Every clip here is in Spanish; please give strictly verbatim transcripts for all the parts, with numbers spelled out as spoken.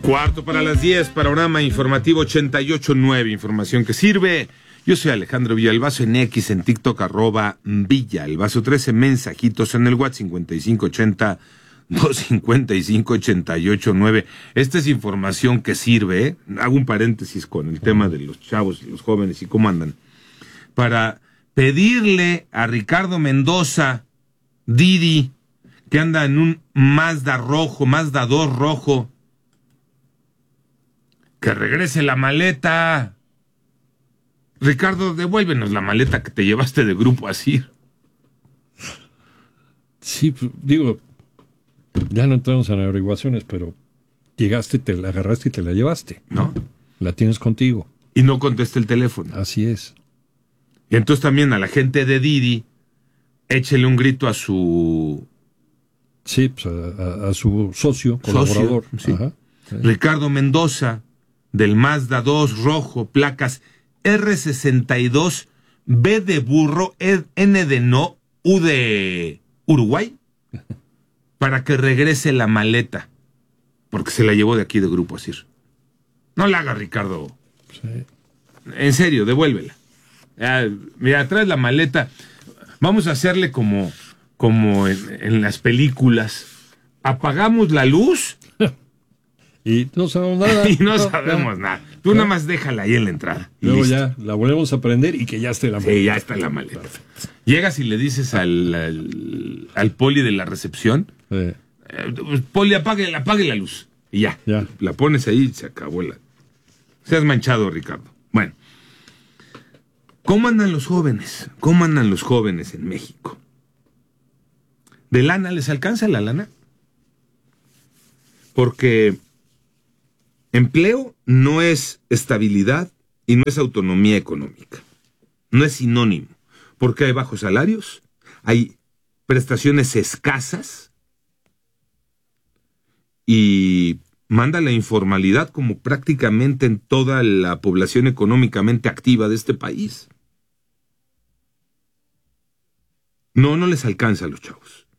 Cuarto para las diez, panorama informativo ochenta y ocho nueve, información que sirve. Yo soy Alejandro Villalbazo, en X, en TikTok, arroba Villalbazo trece, mensajitos en el WhatsApp cincuenta y cinco ochenta, doscientos cincuenta y cinco, ochenta y ocho nueve. Esta es información que sirve, ¿eh? Hago un paréntesis con el tema de los chavos y los jóvenes y cómo andan. Para pedirle a Ricardo Mendoza, Didi, que anda en un Mazda rojo, Mazda dos rojo, que regrese la maleta. Ricardo, devuélvenos la maleta que te llevaste de Grupo Asir. Sí, digo, ya no entramos en averiguaciones, pero llegaste, te la agarraste y te la llevaste. ¿No? La tienes contigo. Y no contesta el teléfono. Así es. Y entonces también a la gente de Didi, échele un grito a su... Sí, pues a, a, a su socio, colaborador. Socio, sí. Ajá. Sí. Ricardo Mendoza, del Mazda dos rojo, placas R sesenta y dos, B de burro, N de no, U de Uruguay, para que regrese la maleta, porque se la llevó de aquí de Grupo Asir. No la haga, Ricardo. Sí. En serio, devuélvela. Ah, mira, traes la maleta. Vamos a hacerle como, como en, en las películas. Apagamos la luz y no sabemos nada. y no, no sabemos nada. nada. Tú no. nada más déjala ahí en la entrada. Luego ya la volvemos a prender y que ya esté la maleta. Sí, ya está la maleta. Perfecto. Llegas y le dices al, al, al poli de la recepción, sí. eh, poli, apague, apague la luz. Y ya, ya. La pones ahí y se acabó la... Seas manchado, Ricardo. Bueno. ¿Cómo andan los jóvenes? ¿Cómo andan los jóvenes en México? ¿De lana les alcanza la lana? Porque empleo no es estabilidad y no es autonomía económica. No es sinónimo. Porque hay bajos salarios, hay prestaciones escasas y manda la informalidad como prácticamente en toda la población económicamente activa de este país. No, no les alcanza a los chavos.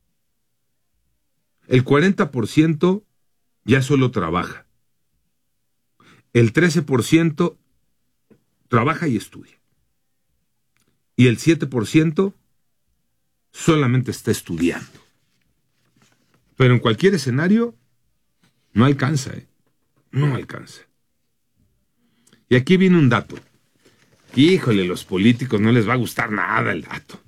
El cuarenta por ciento ya solo trabaja. El trece por ciento trabaja y estudia. Y el siete por ciento solamente está estudiando. Pero en cualquier escenario no alcanza, ¿eh? No alcanza. Y aquí viene un dato. Híjole, los políticos no les va a gustar nada el dato.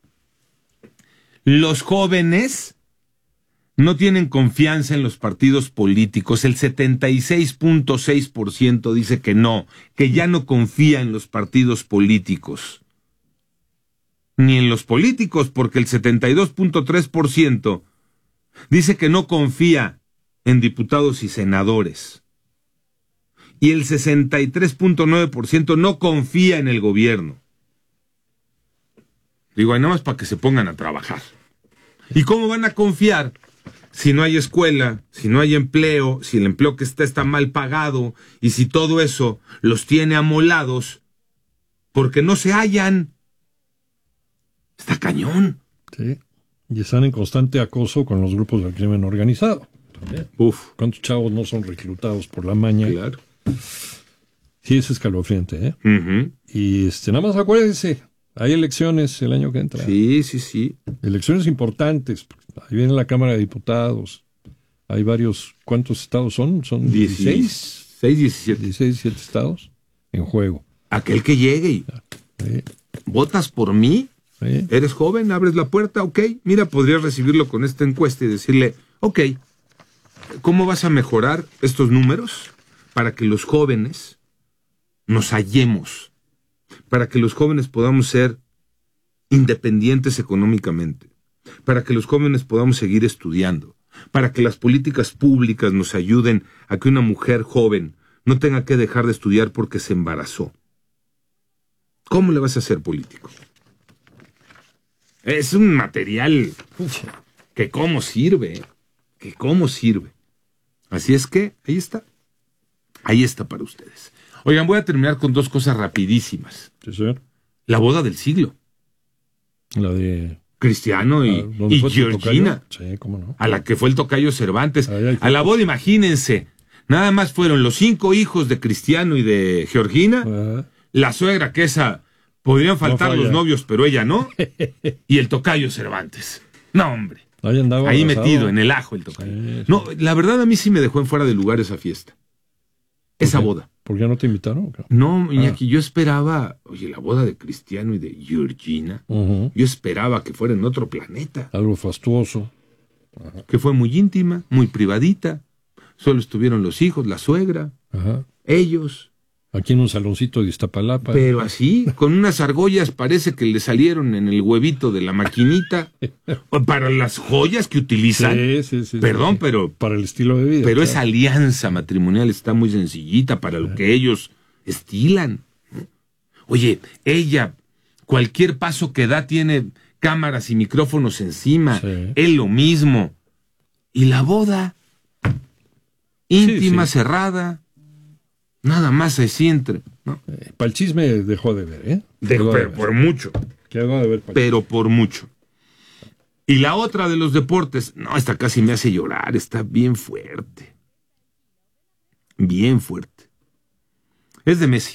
Los jóvenes no tienen confianza en los partidos políticos. El setenta y seis punto seis por ciento dice que no, que ya no confía en los partidos políticos. Ni en los políticos, porque el setenta y dos punto tres por ciento dice que no confía en diputados y senadores. Y el sesenta y tres punto nueve por ciento no confía en el gobierno. Digo, ahí nada más para que se pongan a trabajar. ¿Y cómo van a confiar si no hay escuela, si no hay empleo, si el empleo que está está mal pagado y si todo eso los tiene amolados porque no se hallan? Está cañón. Sí, y están en constante acoso con los grupos del crimen organizado. También. Uf. ¿Cuántos chavos no son reclutados por la maña? Claro. Sí, es escalofriante, ¿eh? Uh-huh. Y este, nada más acuérdense, hay elecciones el año que entra. Sí, sí, sí. Elecciones importantes. Ahí viene la Cámara de Diputados. Hay varios, ¿cuántos estados son? ¿Son dieciséis? dieciséis, diecisiete. dieciséis, diecisiete estados en juego. Aquel que llegue y... Sí. ¿Votas por mí? Sí. ¿Eres joven? ¿Abres la puerta? Ok. Mira, podrías recibirlo con esta encuesta y decirle, ok, ¿cómo vas a mejorar estos números para que los jóvenes nos hallemos? Para que los jóvenes podamos ser independientes económicamente. Para que los jóvenes podamos seguir estudiando. Para que las políticas públicas nos ayuden a que una mujer joven no tenga que dejar de estudiar porque se embarazó. ¿Cómo le vas a hacer político? Es un material que cómo sirve, que cómo sirve. Así es que, ahí está. Ahí está para ustedes. Oigan, voy a terminar con dos cosas rapidísimas. Sí, señor. La boda del siglo. La de... Cristiano y, y Georgina. Sí, cómo no. A la que fue el tocayo Cervantes. Ay, ay, a la boda, imagínense, Nada más fueron los cinco hijos de Cristiano y de Georgina, uh-huh. la suegra que esa, podrían faltar no los novios, pero ella no, y el tocayo Cervantes. No, hombre. Ahí, andaba Ahí abrazado. metido, en el ajo el tocayo. Sí, sí. No, la verdad a mí sí me dejó en fuera de lugar esa fiesta. Esa qué? boda. ¿Por qué no te invitaron? No, Iñaki, ah. yo esperaba, oye, la boda de Cristiano y de Georgina, uh-huh. yo esperaba que fuera en otro planeta. Algo fastuoso. Ajá. Que fue muy íntima, muy privadita. Solo estuvieron los hijos, la suegra, Ajá. ellos. Aquí en un saloncito de Iztapalapa. Pero así, con unas argollas parece que le salieron en el huevito de la maquinita. Para las joyas que utilizan. Sí, sí, sí. Perdón, sí. pero... Para el estilo de vida. Pero claro. esa alianza matrimonial está muy sencillita para lo que ellos estilan. Oye, ella, cualquier paso que da tiene cámaras y micrófonos encima. Sí. Él lo mismo. Y la boda, íntima, sí, sí. cerrada... Nada más se siente, ¿no? Eh, para el chisme dejó de ver, ¿eh? De, pero de ver. por mucho. Quedó de ver pero por mucho. Y la otra de los deportes, no, esta casi me hace llorar, está bien fuerte. Bien fuerte. Es de Messi.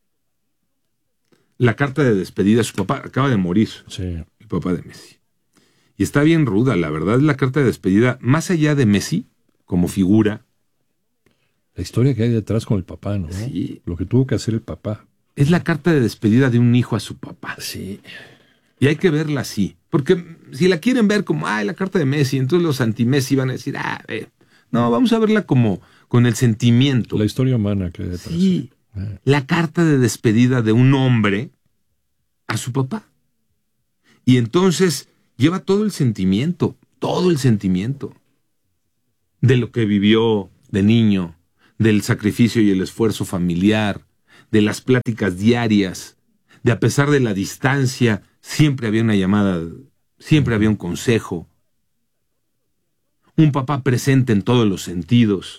La carta de despedida, su papá acaba de morir. Sí. El papá de Messi. Y está bien ruda, la verdad, es la carta de despedida, más allá de Messi, como figura. La historia que hay detrás con el papá, ¿no? Sí. Lo que tuvo que hacer el papá. Es la carta de despedida de un hijo a su papá. Sí. Y hay que verla así. Porque si la quieren ver como, ay, la carta de Messi, entonces los anti-Messi van a decir, ah, eh. no, vamos a verla como con el sentimiento. La historia humana que hay detrás. Sí. Eh. La carta de despedida de un hombre a su papá. Y entonces lleva todo el sentimiento, todo el sentimiento de lo que vivió de niño, del sacrificio y el esfuerzo familiar, de las pláticas diarias, de a pesar de la distancia, siempre había una llamada, siempre había un consejo. Un papá presente en todos los sentidos.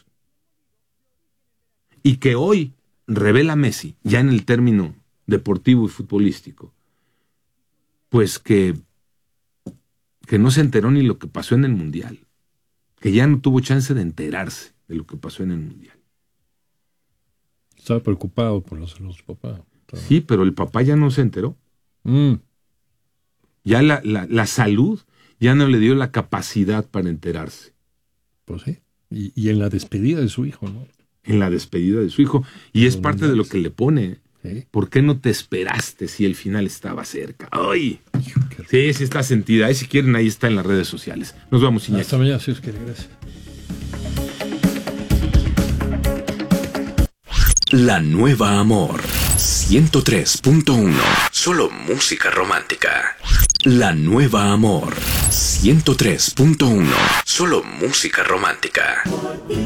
Y que hoy revela Messi, ya en el término deportivo y futbolístico, pues que, que no se enteró ni lo que pasó en el Mundial, que ya no tuvo chance de enterarse de lo que pasó en el Mundial. Estaba preocupado por la salud de su papá. Estaba... Sí, pero el papá ya no se enteró. Mm. Ya la, la, la salud ya no le dio la capacidad para enterarse. Pues sí. Y, y en la despedida de su hijo, ¿no? En la despedida de su hijo. Y es parte de lo que le pone. ¿Sí? ¿Por qué no te esperaste si el final estaba cerca? ¡Ay! Sí, sí está sentida. Ahí si quieren, ahí está en las redes sociales. Nos vamos, Iñaki. Hasta mañana, si os quiere. Gracias. La Nueva Amor ciento tres punto uno. Solo música romántica. La Nueva Amor ciento tres punto uno. Solo música romántica.